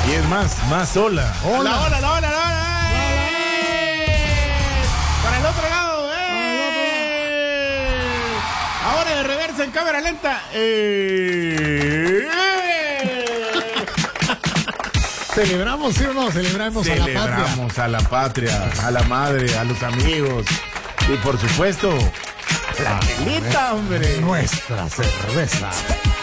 Y es más sola. Hola. La ola. Para el otro lado. Ahora de reversa en cámara lenta. ¿Celebramos, sí o no? Celebramos a la patria, a la madre, a los amigos. Y por supuesto, la chelita, hombre. Nuestra cerveza.